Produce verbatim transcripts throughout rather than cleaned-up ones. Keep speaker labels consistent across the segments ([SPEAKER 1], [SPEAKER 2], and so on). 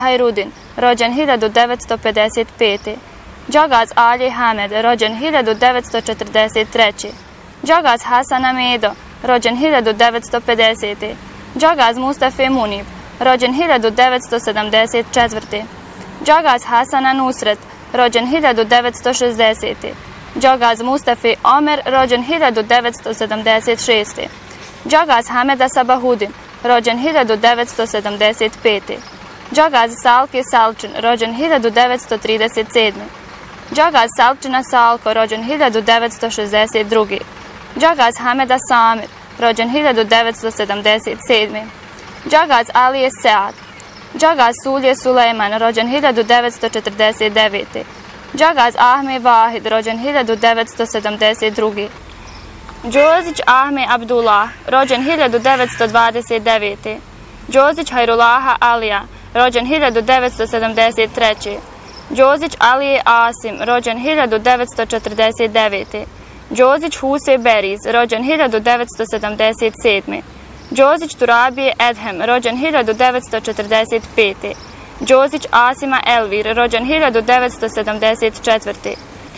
[SPEAKER 1] Hajrudin, rođen hiljadu devetsto pedeset pete. Džogaz Ali Hamed, rođen hiljadu devetsto četrdeset treće. Džogaz Hasan Amedo, rođen hiljadu devetsto pedesete. Džogaz Mustafa Munib, rođen hiljadu devetsto sedamdeset četvrte. Džogaz Hasana Nusret, rođen hiljadu devetsto šezdesete. Džogaz Mustafa Omer, rođen hiljadu devetsto sedamdeset šeste. Džogaz Hameda Sabahudin, rođen hiljadu devetsto sedamdeset pete. Džogaz Salke Salčin, rođen hiljadu devetsto trideset sedme. Džogaz Salčina Salko, rođen hiljadu devetsto šezdeset druge. Džogaz Hameda Samir, rođen hiljadu devetsto sedamdeset sedme. Džogaz Alije Sead. Džogaz Sulje Sulejman, rođen hiljadu devetsto četrdeset devete. Džogaz Ahme Vahid, rođen hiljadu devetsto sedamdeset druge. Džozić Ahme Abdullah, rođen hiljadu devetsto dvadeset devete. Džozić Hajrulaha Alija, rođen hiljadu devetsto sedamdeset treće. Džozić Alije Asim, rođen hiljadu devetsto četrdeset devete. Džozić Huse Beriz, rođen hiljadu devetsto sedamdeset sedme. Džozić Turabije Edhem, rođen hiljadu devetsto četrdeset pete. Džozić Asima Elvir, rođen hiljadu devetsto sedamdeset četvrte.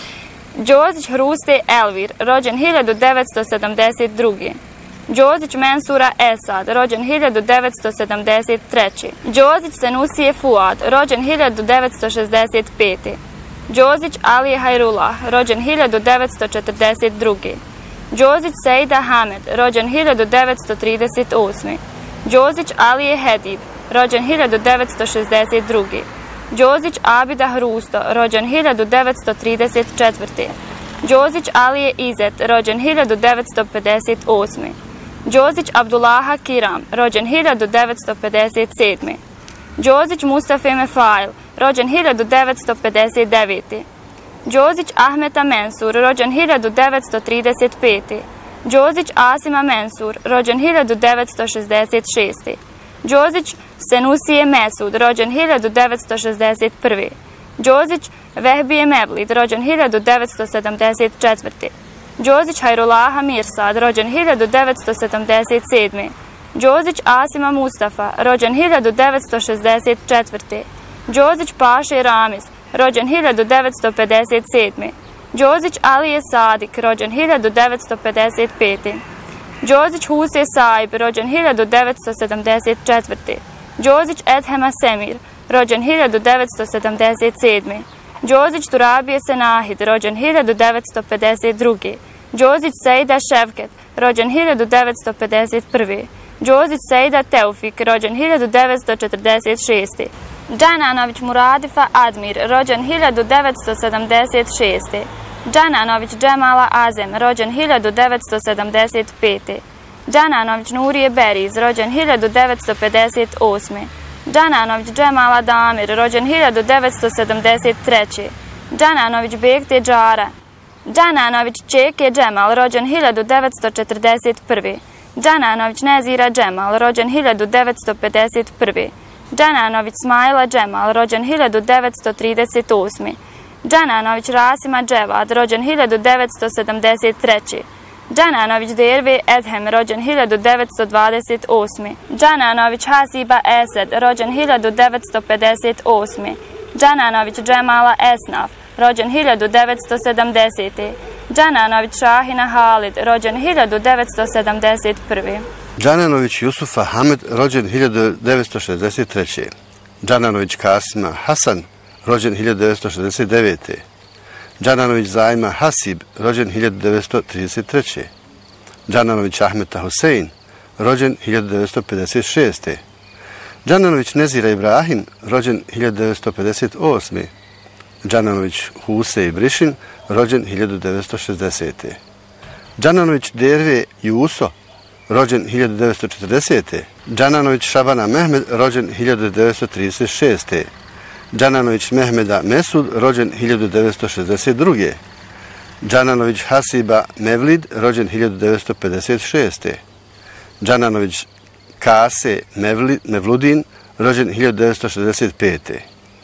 [SPEAKER 1] Džozić Hruste Elvir, rođen hiljadu devetsto sedamdeset druge. Džozić Mensura Esad, rođen hiljadu devetsto sedamdeset treće. Džozić Senusije Fuad, rođen hiljadu devetsto šezdeset pete. Džozić Alije Hajrullah, rođen hiljadu devetsto četrdeset druge. Džozić Sejda Hamed, rođen hiljadu devetsto trideset osme. Džozić Alije Hedib, rođen hiljadu devetsto šezdeset druge. Džozić Abida Hrusto, rođen hiljadu devetsto trideset četvrte. Džozić Alije Izet, rođen hiljadu devetsto pedeset osme. Džozić Abdullaha Kiram, rođen hiljadu devetsto pedeset sedme. Džozić Mustafa Mefail, rođen hiljadu devetsto pedeset devete. Džozić Ahmeta Mensur, rođen hiljadu devetsto trideset pete. Džozić Asima Mensur, rođen hiljadu devetsto šezdeset šeste. Džozić Senusije Mesud, rođen hiljadu devetsto šezdeset prve. Džozić Vehbije Mevlid, rođen hiljadu devetsto sedamdeset četvrte. Džozić Hajrulaha Mirsad, rođen hiljadu devetsto sedamdeset sedme. Džozić Asima Mustafa, rođen hiljadu devetsto šezdeset četvrte. Džozić Paše Ramiz, rođen hiljadu devetsto pedeset sedme. Džozić Alije Sadik, rođen hiljadu devetsto pedeset pete. Džozić Huse Saib, rođen hiljadu devetsto sedamdeset četvrte. Džozić Edhema Semir, rođen hiljadu devetsto sedamdeset sedme. Džozić Turabije Senahid, rođen hiljadu devetsto pedeset druge. Džozić Sejda Ševket, rođen hiljadu devetsto pedeset prve. Džozić Sejda Teufik, rođen hiljadu devetsto četrdeset šeste. Džananović Muradifa Admir, rođen hiljadu devetsto sedamdeset šeste. Džananović Džemala Azem, rođen hiljadu devetsto sedamdeset pete. Džananović Nurije Beriz, rođen hiljadu devetsto pedeset osme. Džananović Džemala Damir, rođen hiljadu devetsto sedamdeset treće. Džananović Bekte Džara. Džananović Čeke Džemal, rođen hiljadu devetsto četrdeset prve. Džananović Nezira Džemal, rođen hiljadu devetsto pedeset prve. Džananović Smajla Džemal, rođen hiljadu devetsto trideset osme. Džananović Rasima Dževad, rođen hiljadu devetsto sedamdeset treće. Džananović Derve Edhem, rođen hiljadu devetsto dvadeset osme. Džananović Hasiba Esed, rođen hiljadu devetsto pedeset osme. Džananović Džemala Esnaf, rođen hiljadu devetsto sedamdesete. Džananović Šahina Halid, rođen hiljadu devetsto sedamdeset prve.
[SPEAKER 2] Džananović Jusufa Hamed, rođen hiljadu devetsto šezdeset treće. Džananović Kasima Hasan, rođen hiljadu devetsto šezdeset devete. Džananović Zajma Hasib, rođen hiljadu devetsto trideset treće. Džananović Ahmeta Husein, rođen hiljadu devetsto pedeset šeste. Džananović Nezira Ibrahim, rođen hiljadu devetsto pedeset osme. Džananović Huse Ibrišin, rođen hiljadu devetsto šezdesete. Džananović Derve Juso, rođen hiljadu devetsto četrdesete. Džananović Šabana Mehmed, rođen hiljadu devetsto trideset šeste. Džananović Mehmeda Mesud, rođen hiljadu devetsto šezdeset druge. Džananović Hasiba Mevlid, rođen hiljadu devetsto pedeset šeste. Džananović Kase Mevlid, Mevludin, rođen hiljadu devetsto šezdeset pete.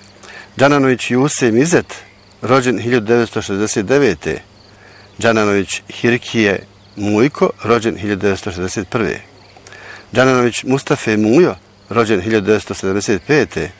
[SPEAKER 2] Džananović Juse Mizet, rođen hiljadu devetsto šezdeset devete. Džananović Hirkije Mujko, rođen hiljadu devetsto šezdeset prve. Džananović Mustafa Mujo, rođen hiljadu devetsto sedamdeset pete.